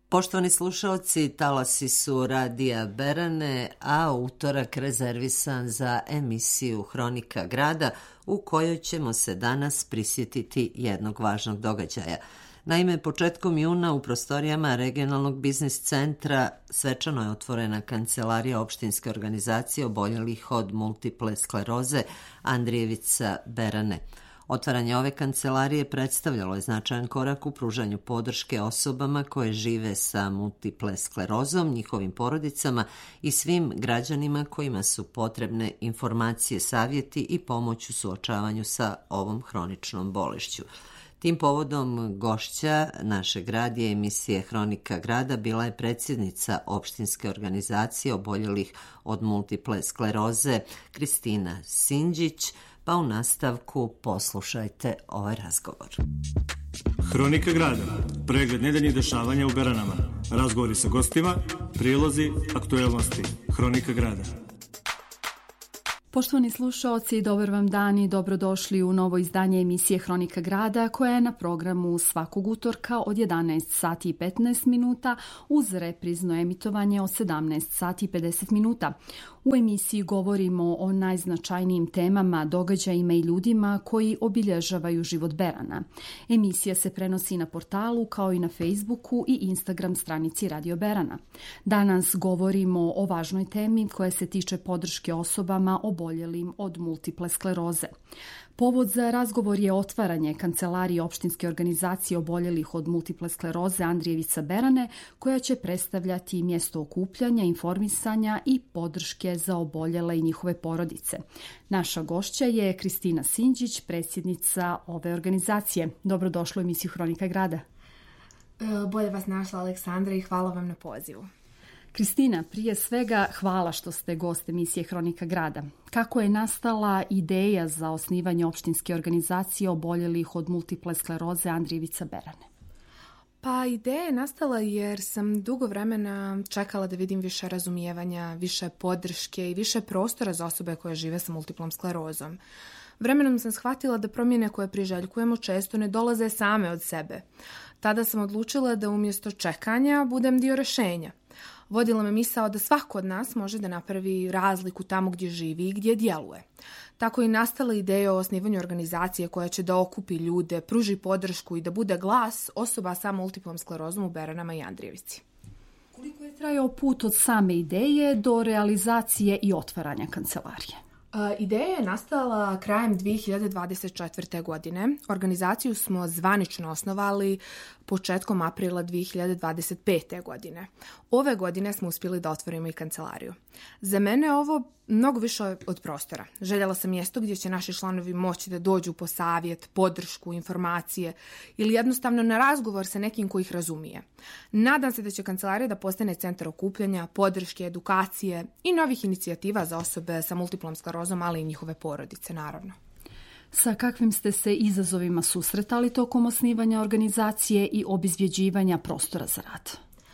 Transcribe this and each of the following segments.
Poštovani slušalci, talasi su Radija Berane, a utorak rezervisan za emisiju Hronika grada u kojoj ćemo se danas prisjetiti jednog važnog događaja. Naime, početkom juna u prostorijama Regionalnog biznis centra svečano je otvorena kancelarija opštinske organizacije oboljelih od multiple skleroze Andrijevica Berane. Otvaranje ove kancelarije predstavljalo je značajan korak u pružanju podrške osobama koje žive sa multiple sklerozom, njihovim porodicama i svim građanima kojima su potrebne informacije, savjeti i pomoć u suočavanju sa ovom hroničnom bolešću. Tim povodom gošća našeg radija emisije Hronika grada bila je predsjednica opštinske organizacije oboljelih od multiple skleroze Kristina Sinđić, pa u nastavku poslušajte ovaj razgovor. Hronika grada, pregled nedeljnih dešavanja u Beranama, razgovori sa gostima, prilozi, aktuelnosti. Hronika grada. Poštovani slušaoci, dobar vam dan i dobrodošli u novo izdanje emisije Hronika grada koja je na programu svakog utorka od 11 sati i 15 minuta uz reprizno emitovanje od 17 sati i 50 minuta. U emisiji govorimo o najznačajnijim temama, događajima i ljudima koji obilježavaju život Berana. Emisija se prenosi na portalu kao i na Facebooku i Instagram stranici Radio Berana. Danas govorimo o važnoj temi koja se tiče podrške osobama oboljelim od multiple skleroze. Povod za razgovor je otvaranje kancelarije opštinske organizacije oboljelih od multiple skleroze Andrijevica Berane, koja će predstavljati mjesto okupljanja, informisanja i podrške za oboljele i njihove porodice. Naša gošća je Kristina Sinđić, predsjednica ove organizacije. Dobrodošla u emisiju Hronika grada. Bolje vas našla, Aleksandra, i hvala vam na pozivu. Kristina, prije svega hvala što ste gost emisije Hronika grada. Kako je nastala ideja za osnivanje opštinske organizacije oboljelih od multiple skleroze Andrijevica Berane? Pa ideja je nastala jer sam dugo vremena čekala da vidim više razumijevanja, više podrške i više prostora za osobe koje žive sa multiplom sklerozom. Vremenom sam shvatila da promjene koje priželjkujemo često ne dolaze same od sebe. Tada sam odlučila da umjesto čekanja budem dio rješenja. Vodila me misao da svako od nas može da napravi razliku tamo gdje živi i gdje djeluje. Tako je nastala ideja o osnivanju organizacije koja će da okupi ljude, pruži podršku i da bude glas osoba sa multiplom sklerozom u Beranama i Andrijevici. Koliko je trajao put od same ideje do realizacije i otvaranja kancelarije? Ideja je nastala krajem 2024. godine. Organizaciju smo zvanično osnovali početkom aprila 2025. godine. Ove godine smo uspjeli da otvorimo i kancelariju. Za mene je ovo mnogo više od prostora. Željela sam mjesto gdje će naši članovi moći da dođu po savjet, podršku, informacije ili jednostavno na razgovor sa nekim ko ih razumije. Nadam se da će kancelarija da postane centar okupljanja, podrške, edukacije i novih inicijativa za osobe sa multiplom sklerozom, ali i njihove porodice, naravno. Sa kakvim ste se izazovima susretali tokom osnivanja organizacije i obezbjeđivanja prostora za rad?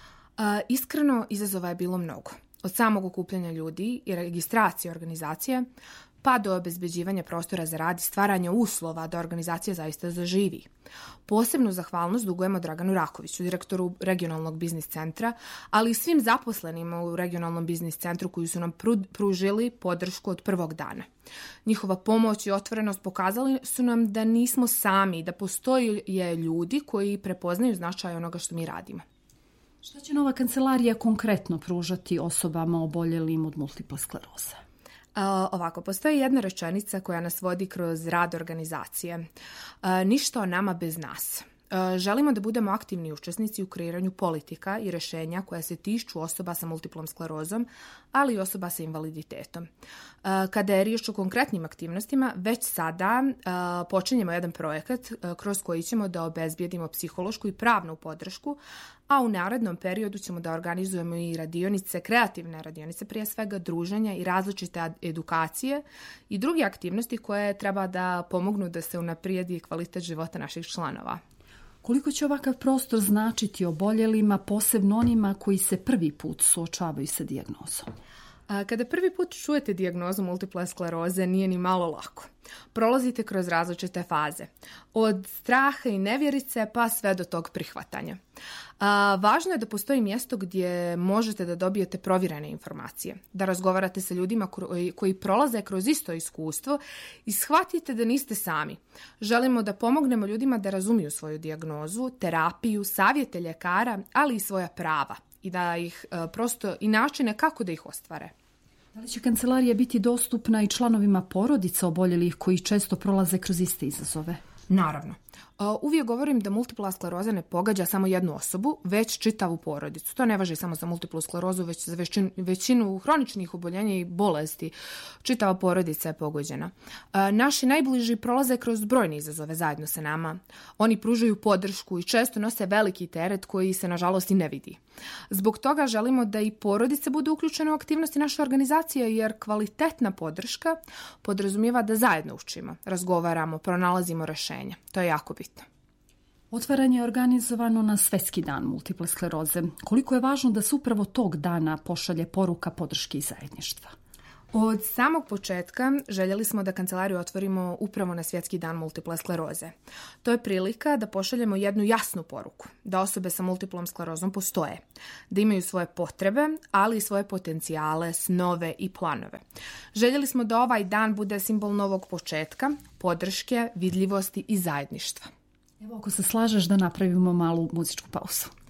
Iskreno, izazova je bilo mnogo. Od samog okupljanja ljudi i registracije organizacije, pa do obezbeđivanja prostora za rad i stvaranja uslova da organizacija zaista zaživi. Posebnu zahvalnost dugujemo Draganu Rakoviću, direktoru Regionalnog biznis centra, ali i svim zaposlenima u Regionalnom biznis centru koji su nam pružili podršku od prvog dana. Njihova pomoć i otvorenost pokazali su nam da nismo sami, da postoje ljudi koji prepoznaju značaj onoga što mi radimo. Šta će nova kancelarija konkretno pružati osobama oboljelim od multiple skleroze? Ovako, postoji jedna rečenica koja nas vodi kroz rad organizacije. Ništa o nama bez nas. Želimo da budemo aktivni učesnici u kreiranju politika i rješenja koja se tiču osoba sa multiplom sklerozom, ali i osoba sa invaliditetom. Kada je riječ o konkretnim aktivnostima, već sada počinjemo jedan projekat kroz koji ćemo da obezbijedimo psihološku i pravnu podršku, a u narednom periodu ćemo da organizujemo i radionice, kreativne radionice, prije svega druženja i različite edukacije i druge aktivnosti koje treba da pomognu da se unaprijedi kvalitet života naših članova. Koliko će ovakav prostor značiti oboljelima, posebno onima koji se prvi put suočavaju sa dijagnozom? Kada prvi put čujete dijagnozu multiple skleroze, nije ni malo lako. Prolazite kroz različite faze. Od straha i nevjerice pa sve do tog prihvatanja. Važno je da postoji mjesto gdje možete da dobijete provjerene informacije, da razgovarate sa ljudima koji prolaze kroz isto iskustvo i shvatite da niste sami. Želimo da pomognemo ljudima da razumiju svoju dijagnozu, terapiju, savjete ljekara, ali i svoja prava i da ih prosto i načine kako da ih ostvare. Da li će kancelarija biti dostupna i članovima porodica oboljelih koji često prolaze kroz iste izazove? Naravno. Uvijek govorim da multipla skleroza ne pogađa samo jednu osobu, već čitavu porodicu. To ne važi samo za multiplu sklerozu, već za većinu hroničnih oboljenja i bolesti. Čitava porodica je pogođena. Naši najbliži prolaze kroz brojne izazove zajedno sa nama. Oni pružaju podršku i često nose veliki teret koji se nažalost i ne vidi. Zbog toga želimo da i porodice budu uključene u aktivnosti naše organizacije, jer kvalitetna podrška podrazumijeva da zajedno učimo, razgovaramo, pronalazimo rješenja. To je jako bitno. Otvaranje je organizovano na Svjetski dan multiple skleroze. Koliko je važno da se upravo tog dana pošalje poruka podrške i zajedništva? Od samog početka željeli smo da kancelariju otvorimo upravo na Svjetski dan multiple skleroze. To je prilika da pošaljemo jednu jasnu poruku, da osobe sa multiplom sklerozom postoje, da imaju svoje potrebe, ali i svoje potencijale, snove i planove. Željeli smo da ovaj dan bude simbol novog početka, podrške, vidljivosti i zajedništva. Evo, ako se slažeš da napravimo malu muzičku pauzu.